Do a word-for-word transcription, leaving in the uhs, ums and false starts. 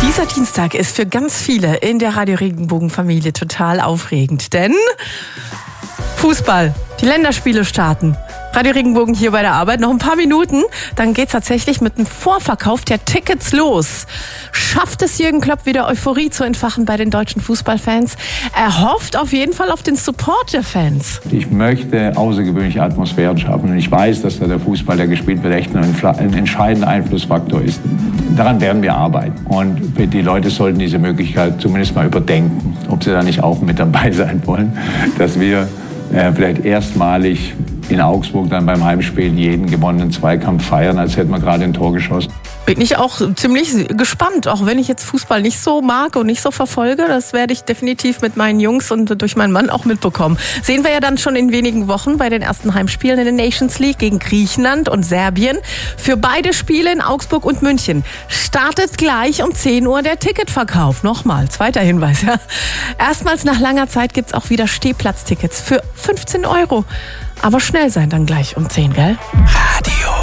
Dieser Dienstag ist für ganz viele in der Radio-Regenbogen-Familie total aufregend, denn Fußball, die Länderspiele starten. Radio Regenbogen hier bei der Arbeit. Noch ein paar Minuten, dann geht's tatsächlich mit dem Vorverkauf der Tickets los. Schafft es Jürgen Klopp wieder Euphorie zu entfachen bei den deutschen Fußballfans? Er hofft auf jeden Fall auf den Support der Fans. Ich möchte außergewöhnliche Atmosphären schaffen und ich weiß, dass da der Fußball, der gespielt wird, echt ein, ein entscheidender Einflussfaktor ist. Daran werden wir arbeiten und die Leute sollten diese Möglichkeit zumindest mal überdenken, ob sie da nicht auch mit dabei sein wollen, dass wir äh, vielleicht erstmalig in Augsburg dann beim Heimspiel jeden gewonnenen Zweikampf feiern, als hätten wir gerade ein Tor geschossen. Bin ich auch ziemlich gespannt, auch wenn ich jetzt Fußball nicht so mag und nicht so verfolge. Das werde ich definitiv mit meinen Jungs und durch meinen Mann auch mitbekommen. Sehen wir ja dann schon in wenigen Wochen bei den ersten Heimspielen in der Nations League gegen Griechenland und Serbien. Für beide Spiele in Augsburg und München startet gleich um zehn Uhr der Ticketverkauf. Nochmal, zweiter Hinweis. Ja. Erstmals nach langer Zeit gibt's auch wieder Stehplatztickets für fünfzehn Euro. Aber schnell sein dann gleich um zehn, gell?